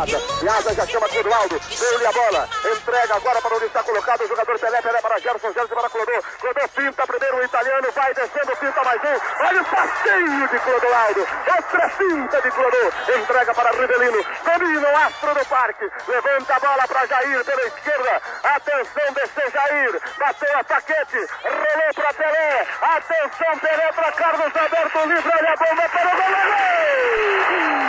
Piazza. Piazza já chama Clodoaldo. Deu-lhe a bola. Entrega agora para onde está colocado o jogador Pelé. Pelé para Gerson. Gerson para Clodô. Clodô finta primeiro o italiano. Vai descendo, finta mais um. Olha o passeio de Clodoaldo. Outra finta de Clodô. Entrega para Rivelino. Domina o astro do parque. Levanta a bola para Jair pela esquerda. Atenção, desceu Jair. Bateu a Paquete. Rolou para Pelé. Atenção, Pelé para Carlos Alberto. Livre, olha a bomba para o goleiro.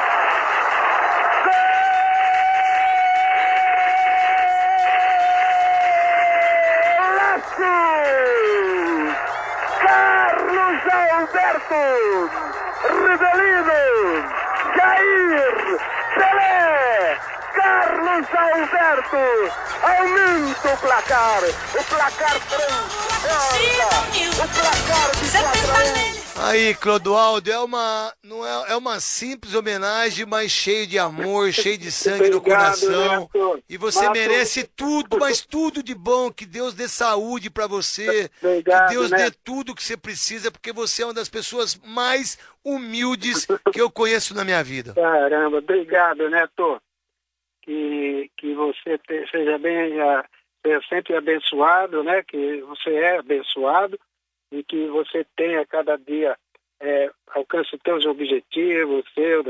Carlos Alberto, Rivelino, Jair, Pelé, Carlos Alberto, aumenta o placar 3, o placar de 4-1. Aí, Clodoaldo, é uma simples homenagem, mas cheio de amor, cheio de sangue no coração. Neto. E você merece tudo, mas tudo de bom. Que Deus dê saúde pra você. Obrigado, que Deus dê Neto. tudo que você precisa, porque você é uma das pessoas mais humildes que eu conheço na minha vida. Caramba, obrigado, Neto. Que você seja seja sempre abençoado, né? Que você é abençoado e que você tenha cada dia, alcance os teus objetivos,